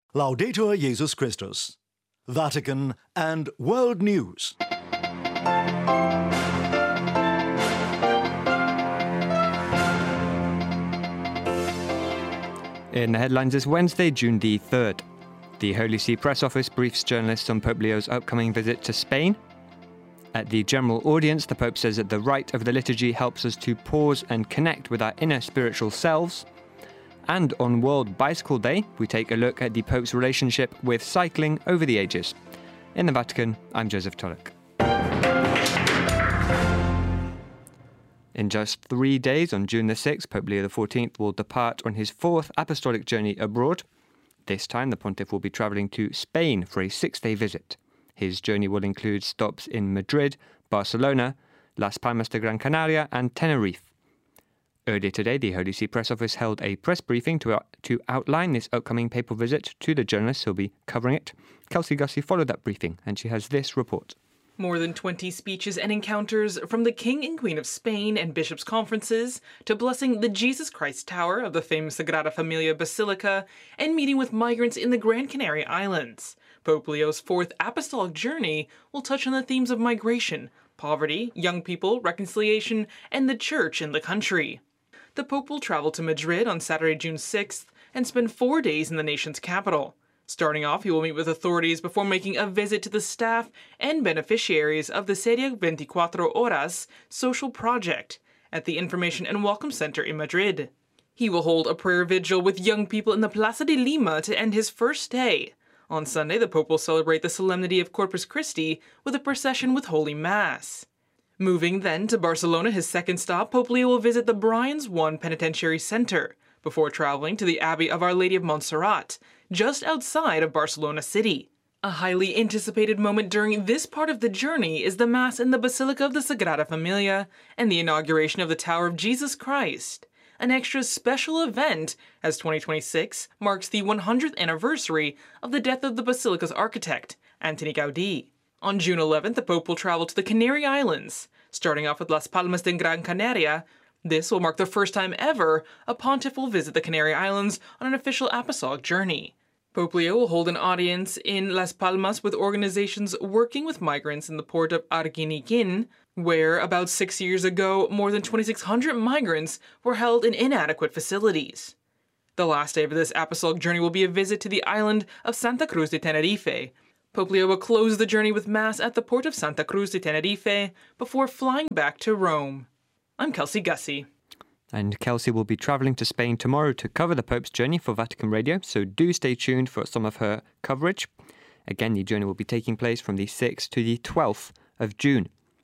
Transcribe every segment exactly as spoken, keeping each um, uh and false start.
Laudetur Jesus Christus. Vatican and World News. In the headlines this Wednesday, June the third. The Holy See Press Office briefs journalists on Pope Leo's upcoming visit to Spain. At the general audience, the Pope says that the rite of the liturgy helps us to pause and connect with our inner spiritual selves. And on World Bicycle Day, we take a look at the Pope's relationship with cycling over the ages. In the Vatican, I'm Joseph Tulloch. In just three days, on June the sixth, Pope Leo the fourteenth will depart on his fourth apostolic journey abroad. This time, the pontiff will be travelling to Spain for a six-day visit. His journey will include stops in Madrid, Barcelona, Las Palmas de Gran Canaria and Tenerife. Earlier today, the Holy See Press Office held a press briefing to, uh, to outline this upcoming papal visit to the journalists who'll be covering it. Kelsey Gussie followed that briefing, and she has this report. More than twenty speeches and encounters from the King and Queen of Spain and bishops' conferences to blessing the Jesus Christ Tower of the famous Sagrada Familia Basilica and meeting with migrants in the Gran Canaria Islands. Pope Leo's fourth apostolic journey will touch on the themes of migration, poverty, young people, reconciliation, and the church in the country. The Pope will travel to Madrid on Saturday, June sixth, and spend four days in the nation's capital. Starting off, he will meet with authorities before making a visit to the staff and beneficiaries of the Serie twenty-four Horas social project at the Information and Welcome Center in Madrid. He will hold a prayer vigil with young people in the Plaza de Lima to end his first day. On Sunday, the Pope will celebrate the solemnity of Corpus Christi with a procession with Holy Mass. Moving then to Barcelona, his second stop, Pope Leo will visit the Brians one Penitentiary Center before traveling to the Abbey of Our Lady of Montserrat, just outside of Barcelona city. A highly anticipated moment during this part of the journey is the Mass in the Basilica of the Sagrada Familia and the inauguration of the Tower of Jesus Christ, an extra special event as twenty twenty-six marks the one hundredth anniversary of the death of the Basilica's architect, Antoni Gaudí. On June eleventh, the Pope will travel to the Canary Islands, starting off with Las Palmas de Gran Canaria. This will mark the first time ever a pontiff will visit the Canary Islands on an official apostolic journey. Pope Leo will hold an audience in Las Palmas with organizations working with migrants in the port of Arguineguín, where about six years ago, more than twenty-six hundred migrants were held in inadequate facilities. The last day of this apostolic journey will be a visit to the island of Santa Cruz de Tenerife. Pope Leo will close the journey with Mass at the port of Santa Cruz de Tenerife before flying back to Rome. I'm Kelsey Gussie. And Kelsey will be travelling to Spain tomorrow to cover the Pope's journey for Vatican Radio, so do stay tuned for some of her coverage. Again, the journey will be taking place from the sixth to the twelfth of June.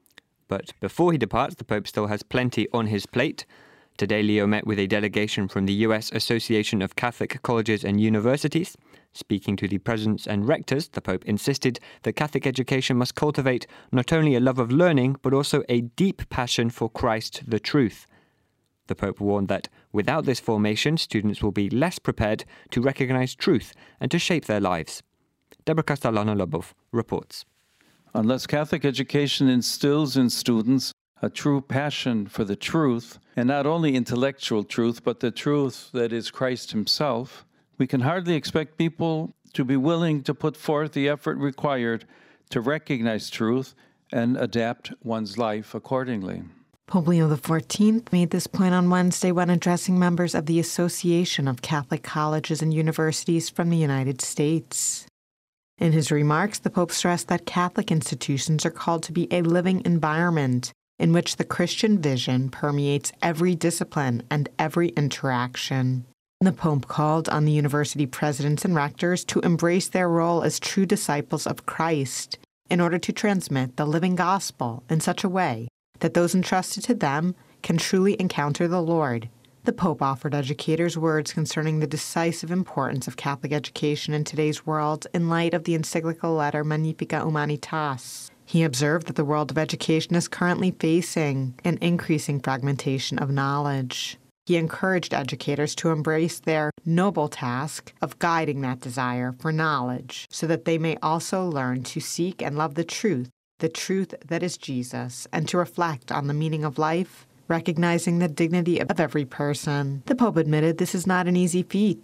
But before he departs, the Pope still has plenty on his plate. Today, Leo met with a delegation from the U S Association of Catholic Colleges and Universities. Speaking to the presidents and rectors, the Pope insisted that Catholic education must cultivate not only a love of learning, but also a deep passion for Christ, the truth. The Pope warned that without this formation, students will be less prepared to recognize truth and to shape their lives. Deborah Castellano-Lobov reports. Unless Catholic education instills in students a true passion for the truth, and not only intellectual truth, but the truth that is Christ himself, we can hardly expect people to be willing to put forth the effort required to recognize truth and adapt one's life accordingly. Pope Leo the fourteenth made this point on Wednesday when addressing members of the Association of Catholic Colleges and Universities from the United States. In his remarks, the Pope stressed that Catholic institutions are called to be a living environment in which the Christian vision permeates every discipline and every interaction. The Pope called on the university presidents and rectors to embrace their role as true disciples of Christ in order to transmit the living gospel in such a way that those entrusted to them can truly encounter the Lord. The Pope offered educators words concerning the decisive importance of Catholic education in today's world in light of the encyclical letter Magnificat Humanitas. He observed that the world of education is currently facing an increasing fragmentation of knowledge. He encouraged educators to embrace their noble task of guiding that desire for knowledge so that they may also learn to seek and love the truth, the truth that is Jesus, and to reflect on the meaning of life, recognizing the dignity of every person. The Pope admitted this is not an easy feat.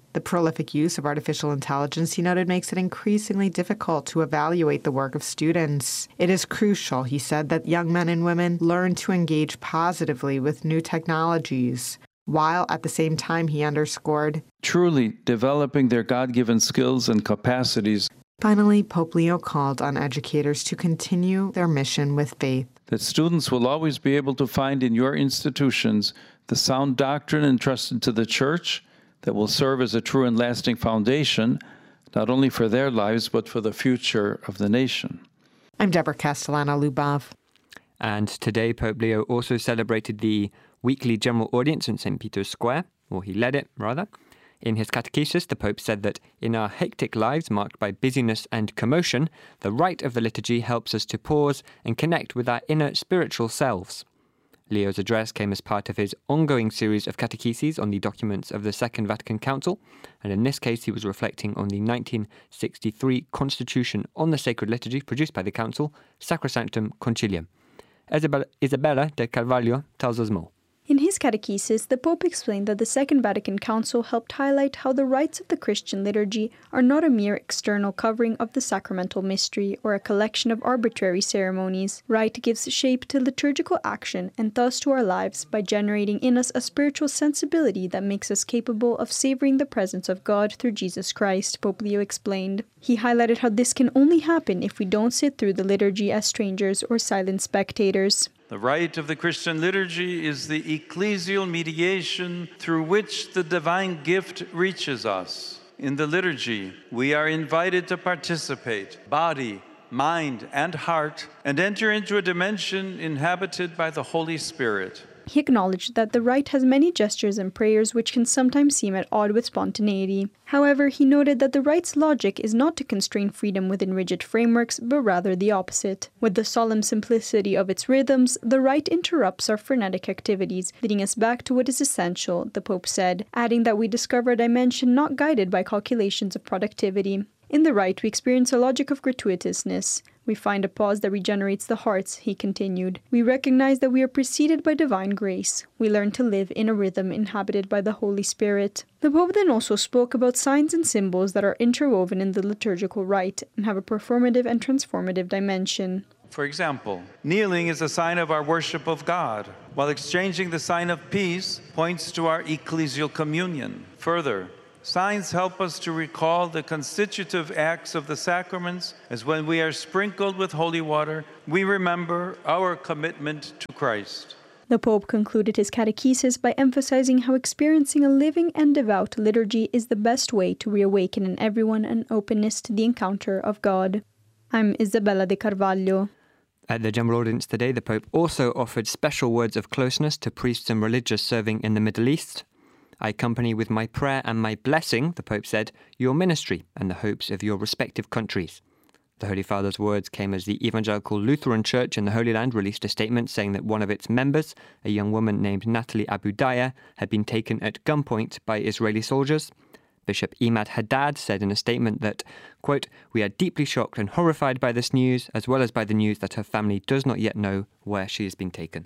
The prolific use of artificial intelligence, he noted, makes it increasingly difficult to evaluate the work of students. It is crucial, he said, that young men and women learn to engage positively with new technologies, while at the same time, he underscored, truly developing their God-given skills and capacities. Finally, Pope Leo called on educators to continue their mission with faith. That students will always be able to find in your institutions the sound doctrine entrusted to the Church that will serve as a true and lasting foundation, not only for their lives, but for the future of the nation. I'm Deborah Castellano-Lubov. And today, Pope Leo also celebrated the weekly general audience in Saint Peter's Square, or he led it, rather. In his catechesis, the Pope said that in our hectic lives marked by busyness and commotion, the rite of the liturgy helps us to pause and connect with our inner spiritual selves. Leo's address came as part of his ongoing series of catecheses on the documents of the Second Vatican Council, and in this case he was reflecting on the nineteen sixty-three Constitution on the Sacred Liturgy produced by the Council, Sacrosanctum Concilium. Isabella, Isabella de Carvalho tells us more. In his catechesis, the Pope explained that the Second Vatican Council helped highlight how the rites of the Christian liturgy are not a mere external covering of the sacramental mystery or a collection of arbitrary ceremonies. Rite gives shape to liturgical action and thus to our lives by generating in us a spiritual sensibility that makes us capable of savoring the presence of God through Jesus Christ, Pope Leo explained. He highlighted how this can only happen if we don't sit through the liturgy as strangers or silent spectators. The rite of the Christian liturgy is the ecclesial mediation through which the divine gift reaches us. In the liturgy, we are invited to participate, body, mind, and heart, and enter into a dimension inhabited by the Holy Spirit. He acknowledged that the rite has many gestures and prayers which can sometimes seem at odds with spontaneity. However, he noted that the rite's logic is not to constrain freedom within rigid frameworks, but rather the opposite. With the solemn simplicity of its rhythms, the rite interrupts our frenetic activities, leading us back to what is essential, the Pope said, adding that we discover a dimension not guided by calculations of productivity. In the rite, we experience a logic of gratuitousness. We find a pause that regenerates the hearts, he continued. We recognize that we are preceded by divine grace. We learn to live in a rhythm inhabited by the Holy Spirit. The Pope then also spoke about signs and symbols that are interwoven in the liturgical rite and have a performative and transformative dimension. For example, kneeling is a sign of our worship of God, while exchanging the sign of peace points to our ecclesial communion. Further, signs help us to recall the constitutive acts of the sacraments, as when we are sprinkled with holy water, we remember our commitment to Christ. The Pope concluded his catechesis by emphasizing how experiencing a living and devout liturgy is the best way to reawaken in everyone an openness to the encounter of God. I'm Isabella de Carvalho. At the general audience today, the Pope also offered special words of closeness to priests and religious serving in the Middle East. I accompany with my prayer and my blessing, the Pope said, your ministry and the hopes of your respective countries. The Holy Father's words came as the Evangelical Lutheran Church in the Holy Land released a statement saying that one of its members, a young woman named Natalie Abudaya, had been taken at gunpoint by Israeli soldiers. Bishop Imad Haddad said in a statement that, quote, we are deeply shocked and horrified by this news, as well as by the news that her family does not yet know where she has been taken.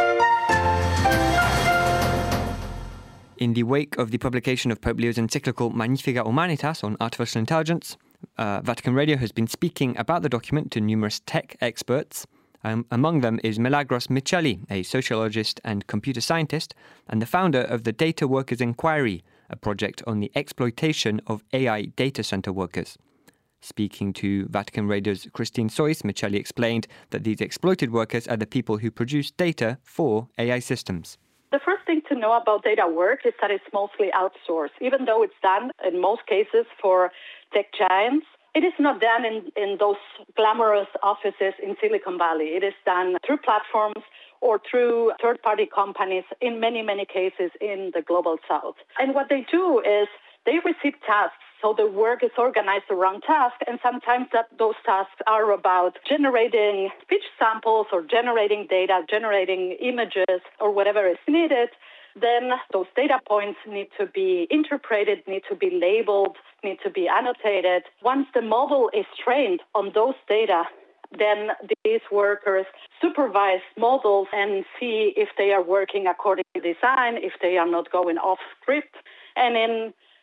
In the wake of the publication of Pope Leo's encyclical Magnificat Humanitas on artificial intelligence, uh, Vatican Radio has been speaking about the document to numerous tech experts. Um, among them is Milagros Miceli, a sociologist and computer scientist, and the founder of the Data Workers Inquiry, a project on the exploitation of A I data center workers. Speaking to Vatican Radio's Christine Sois, Miceli explained that these exploited workers are the people who produce data for A I systems. The first thing to know about data work is that it's mostly outsourced. Even though it's done in most cases for tech giants, it is not done in, in those glamorous offices in Silicon Valley. It is done through platforms or through third-party companies, in many, many cases in the global south. And what they do is they receive tasks. So the work is organized around tasks, and sometimes that those tasks are about generating speech samples or generating data, generating images, or whatever is needed. Then those data points need to be interpreted, need to be labeled, need to be annotated. Once the model is trained on those data, then these workers supervise models and see if they are working according to design, if they are not going off script. And in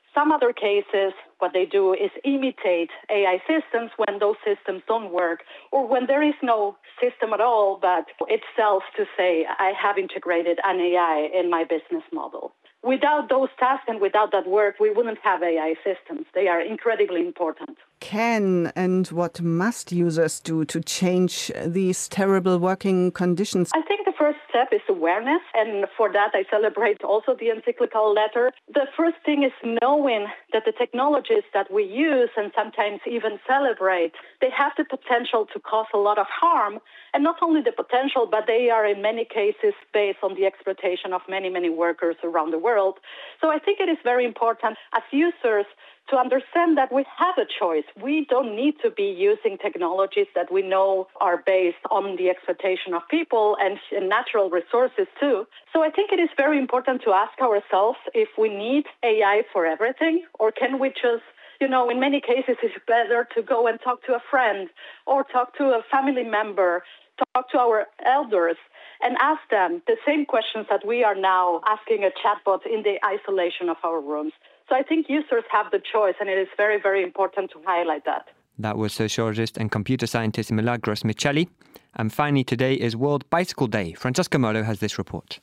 Some other cases, what they do is imitate A I systems when those systems don't work, or when there is no system at all, but itself to say, I have integrated an A I in my business model. Without those tasks and without that work, we wouldn't have A I systems. They are incredibly important. Can and what must users do to change these terrible working conditions? I think the first step is awareness, and for that I celebrate also the encyclical letter. The first thing is knowing that the technologies that we use and sometimes even celebrate, they have the potential to cause a lot of harm, and not only the potential, but they are in many cases based on the exploitation of many, many workers around the world. So I think it is very important as users to understand that we have a choice. We don't need to be using technologies that we know are based on the exploitation of people and natural resources too. So I think it is very important to ask ourselves if we need A I for everything, or can we just, you know, in many cases it's better to go and talk to a friend or talk to a family member, talk to our elders, and ask them the same questions that we are now asking a chatbot in the isolation of our rooms. So I think users have the choice, and it is very, very important to highlight that. That was sociologist and computer scientist Milagros Miceli. And finally, today is World Bicycle Day. Francesca Molo has this report.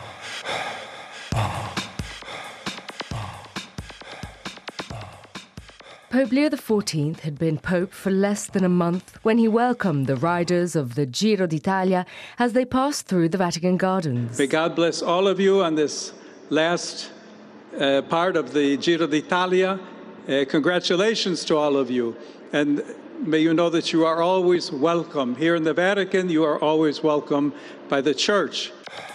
Pope Leo the fourteenth had been Pope for less than a month when he welcomed the riders of the Giro d'Italia as they passed through the Vatican Gardens. May God bless all of you on this last uh, part of the Giro d'Italia. Uh, congratulations to all of you. And may you know that you are always welcome. Here in the Vatican, you are always welcome by the Church.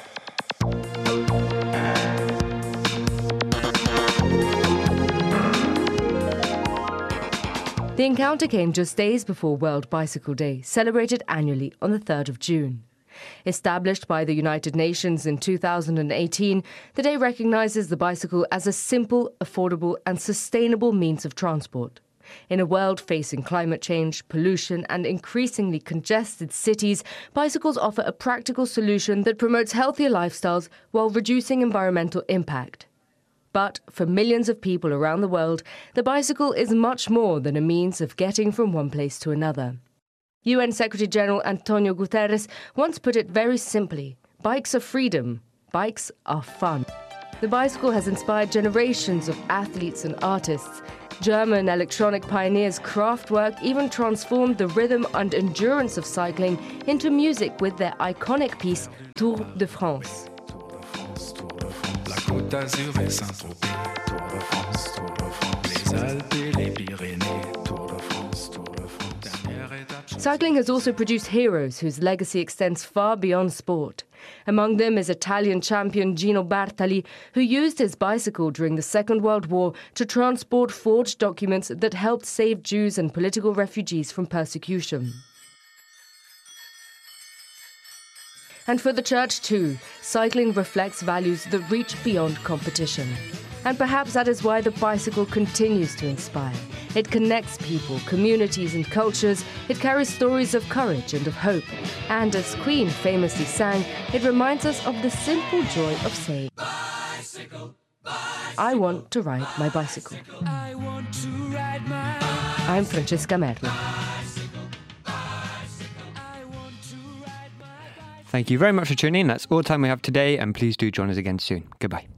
The encounter came just days before World Bicycle Day, celebrated annually on the third of June. Established by the United Nations in two thousand eighteen, the day recognises the bicycle as a simple, affordable and sustainable means of transport. In a world facing climate change, pollution and increasingly congested cities, bicycles offer a practical solution that promotes healthier lifestyles while reducing environmental impact. But for millions of people around the world, the bicycle is much more than a means of getting from one place to another. U N Secretary-General Antonio Guterres once put it very simply: bikes are freedom, bikes are fun. The bicycle has inspired generations of athletes and artists. German electronic pioneers Kraftwerk even transformed the rhythm and endurance of cycling into music with their iconic piece Tour de France. Côte d'Azur et Saint-Tropez, Tour de France, Tour de France, les Alpes et les Pyrénées, Tour de France, Tour de France, dernière étape. Cycling has also produced heroes whose legacy extends far beyond sport. Among them is Italian champion Gino Bartali, who used his bicycle during the Second World War to transport forged documents that helped save Jews and political refugees from persecution. And for the Church too, cycling reflects values that reach beyond competition. And perhaps that is why the bicycle continues to inspire. It connects people, communities and cultures. It carries stories of courage and of hope. And as Queen famously sang, it reminds us of the simple joy of saying, bicycle, bicycle, I want to ride my bicycle. I want to ride my I'm Francesca Merlo. Thank you very much for tuning in. That's all the time we have today, and please do join us again soon. Goodbye.